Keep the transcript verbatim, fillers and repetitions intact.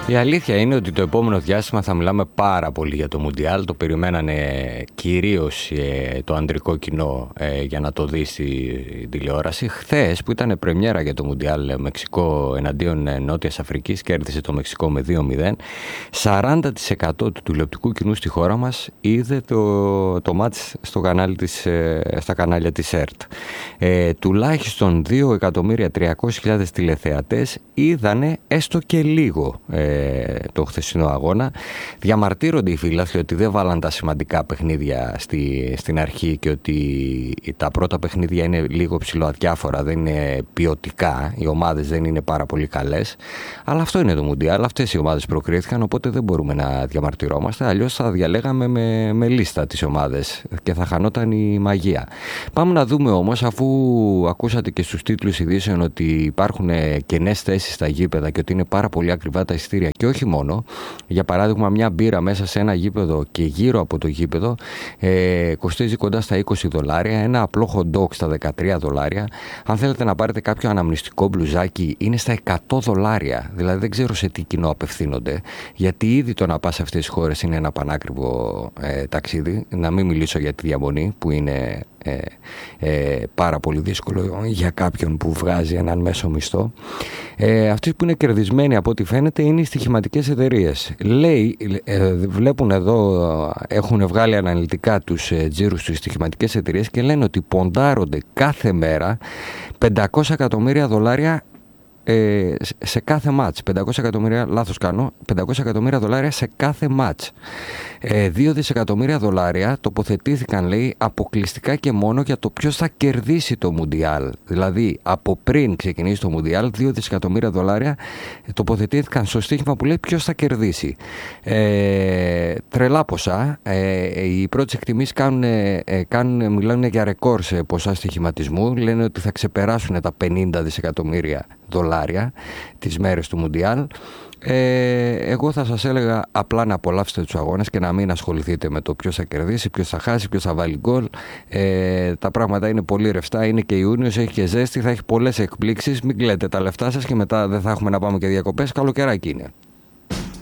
Η αλήθεια είναι ότι το επόμενο διάστημα θα μιλάμε πάρα πολύ για το Μουντιάλ. Το περιμένανε κυρίως ε, το ανδρικό κοινό ε, για να το δει στη τηλεόραση. Χθες που ήταν πρεμιέρα για το Μουντιάλ, Μεξικό εναντίον Νότιας Αφρικής, κέρδισε το Μεξικό με δύο μηδέν. σαράντα τοις εκατό του τηλεοπτικού κοινού στη χώρα μας είδε το, το μάτς στο κανάλι της, ε, στα κανάλια της ΕΡΤ. Ε, τουλάχιστον δύο εκατομμύρια τριακόσιες χιλιάδες τηλεθεατές είδανε έστω και λίγο ε, το χθεσινό αγώνα. Διαμαρτύρονται οι φίλαθλοι ότι δεν βάλαν τα σημαντικά παιχνίδια στη, στην αρχή και ότι τα πρώτα παιχνίδια είναι λίγο ψηλοαδιάφορα, δεν είναι ποιοτικά, οι ομάδες δεν είναι πάρα πολύ καλές, αλλά αυτό είναι το Μουντιάλ, αυτές οι ομάδες προκρίθηκαν, οπότε δεν μπορούμε να διαμαρτυρόμαστε, αλλιώς θα διαλέγαμε με, με λίστα τις ομάδες και θα χανόταν η μαγεία. Πάμε να δούμε όμως, αφού ακούσατε και στους τίτλους ειδήσεων ότι υπάρχουν κενές θέσεις στα γήπεδα και ότι είναι πάρα πολύ ακριβά τα εισιτήρια, και όχι μόνο. Για παράδειγμα, μια μπύρα μέσα σε ένα γήπεδο και γύρω από το γήπεδο ε, κοστίζει κοντά στα είκοσι δολάρια, ένα απλό hot dog στα δεκατρία δολάρια. Αν θέλετε να πάρετε κάποιο αναμνηστικό μπλουζάκι, είναι στα εκατό δολάρια. Δηλαδή δεν ξέρω σε τι κοινό απευθύνονται, γιατί ήδη το να πας σε αυτές τις χώρες είναι ένα πανάκριβο ε, ταξίδι. Να μην μιλήσω για τη διαμονή που είναι Ε, ε, πάρα πολύ δύσκολο για κάποιον που βγάζει έναν μέσο μισθό. Ε, αυτοί που είναι κερδισμένοι από ό,τι φαίνεται είναι οι στοιχηματικές εταιρείες. Λέει, ε, βλέπουν εδώ, έχουν βγάλει αναλυτικά τους ε, τζίρους τους στοιχηματικές εταιρείες και λένε ότι ποντάρονται κάθε μέρα πεντακόσια εκατομμύρια δολάρια Ε, σε κάθε μάτς. πεντακόσια εκατομμύρια, λάθος κάνω, πεντακόσια εκατομμύρια δολάρια σε κάθε μάτς. Ε, δύο δισεκατομμύρια δολάρια τοποθετήθηκαν, λέει, αποκλειστικά και μόνο για το ποιος θα κερδίσει το Μουντιάλ. Δηλαδή, από πριν ξεκινήσει το Μουντιάλ, δύο δισεκατομμύρια δολάρια τοποθετήθηκαν στο στοίχημα που λέει ποιος θα κερδίσει. Ε, τρελά ποσά. Ε, οι πρώτες εκτιμήσεις κάνουν, ε, κάνουν, μιλάνε για ρεκόρ σε ποσά στοιχηματισμού. Λένε ότι θα ξεπεράσουν τα πενήντα δισεκατομμύρια δολάρια τις μέρες του Μουντιάλ. Ε, εγώ θα σας έλεγα απλά να απολαύσετε τους αγώνες και να μην ασχοληθείτε με το ποιος θα κερδίσει, ποιος θα χάσει, ποιος θα βάλει γκολ. Ε, τα πράγματα είναι πολύ ρευστά, είναι και Ιούνιος, έχει και ζέστη, θα έχει πολλές εκπλήξεις. Μην κλαίτε τα λεφτά σας και μετά δεν θα έχουμε να πάμε και διακοπές. Καλοκαιράκι είναι.